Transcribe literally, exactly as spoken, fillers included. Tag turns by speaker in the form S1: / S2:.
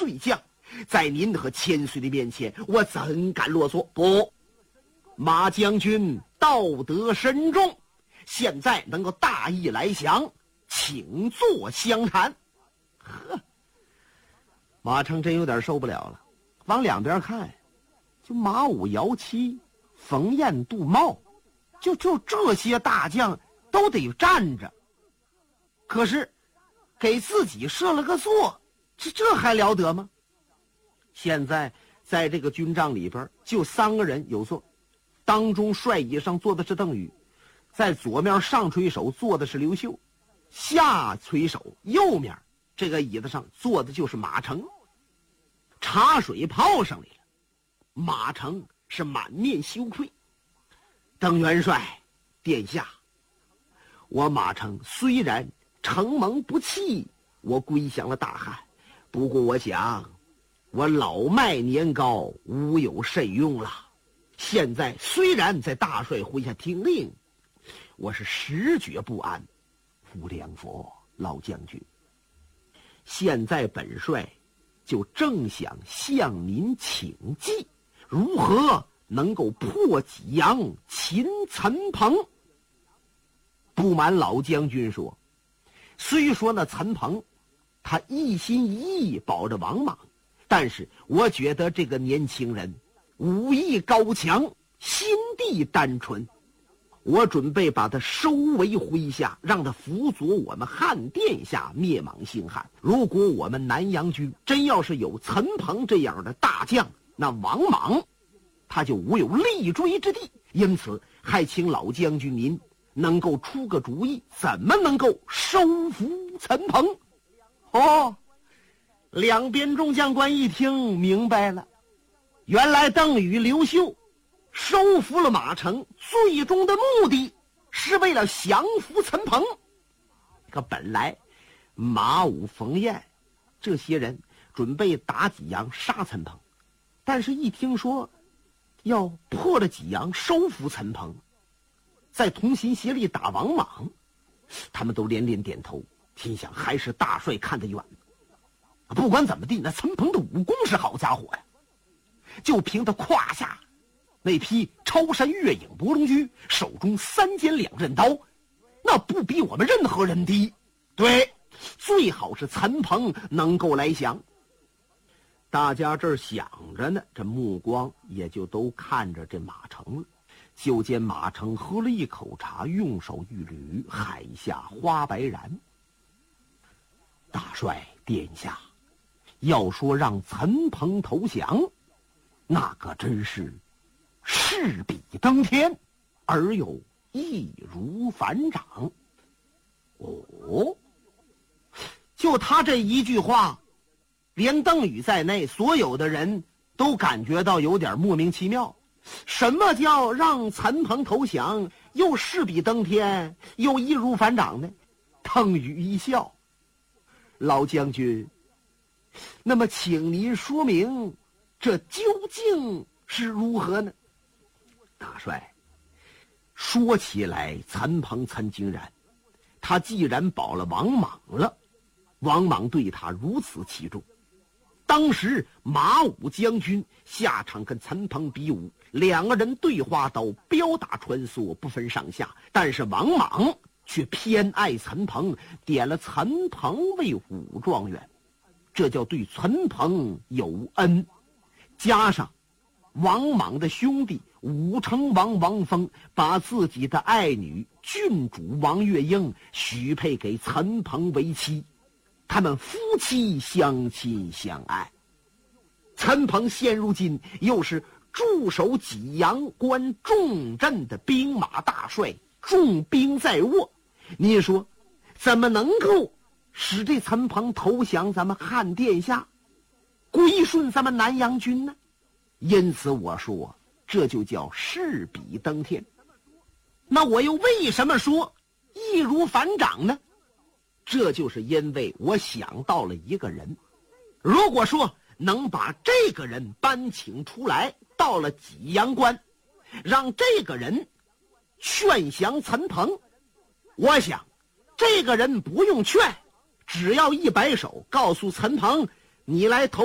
S1: 睡将，在您和千岁的面前，我怎敢啰嗦？不，马将军道德深重，现在能够大义来降，请坐相谈。呵，马成真有点受不了了，往两边看，就马武、姚七、冯彦、杜茂，就就这些大将都得站着。可是给自己设了个座，这这还了得吗？现在在这个军帐里边，就三个人有座，当中帅椅上坐的是邓禹，在左面上垂手坐的是刘秀，下垂手右面这个椅子上坐的就是马成。茶水泡上来了，马成是满面羞愧。邓元帅殿下，我马成虽然承蒙不弃，我归降了大汉，不过我想我老迈年高，无有甚用了。现在虽然在大帅麾下听令，我是实觉不安。无良佛老将军，现在本帅就正想向您请计，如何能够破济阳、擒陈鹏？不瞒老将军说，虽说那陈鹏他一心一意保着王莽，但是我觉得这个年轻人武艺高强，心地单纯，我准备把他收为麾下，让他辅佐我们汉殿下灭莽兴汉。如果我们南阳军真要是有陈鹏这样的大将，那王莽他就无有立锥之地。因此还请老将军您能够出个主意，怎么能够收服陈鹏？哦，两边众将官一听明白了，原来邓禹、刘秀收服了马成，最终的目的是为了降服陈鹏。可本来马武、冯彦这些人准备打济阳杀陈鹏，但是一听说要破了济阳收服陈鹏，再同心协力打王莽，他们都连连点头，心想还是大帅看得远。不管怎么地，那陈鹏的武功是好家伙呀，就凭他胯下那匹超山月影博龙驹，手中三尖两刃刀，那不比我们任何人低。对，最好是陈鹏能够来降。大家这儿想着呢，这目光也就都看着这马成了。就见马成喝了一口茶，用手一捋，海下花白然。大帅殿下，要说让陈鹏投降，那可真是势比登天，而又易如反掌。哦，就他这一句话，连邓禹在内所有的人都感觉到有点莫名其妙。什么叫让陈鹏投降又势比登天又易如反掌呢？邓禹一笑，老将军，那么请您说明这究竟是如何呢？大帅，说起来陈鹏陈经然，他既然保了王莽了，王莽对他如此器重，当时马武将军下场跟陈鹏比武，两个人对花刀，镖打穿梭，不分上下，但是王莽却偏爱陈鹏，点了陈鹏为武状元，这叫对陈鹏有恩。加上王莽的兄弟武成王王峰把自己的爱女郡主王月英许配给陈鹏为妻，他们夫妻相亲相爱。陈鹏现如今又是驻守济阳关重镇的兵马大帅，重兵在握，你说怎么能够使这陈鹏投降咱们汉殿下，归顺咱们南阳军呢？因此我说这就叫势比登天。那我又为什么说易如反掌呢？这就是因为我想到了一个人，如果说能把这个人搬请出来，到了济阳关，让这个人劝降陈鹏，我想这个人不用劝，只要一摆手告诉陈鹏，你来投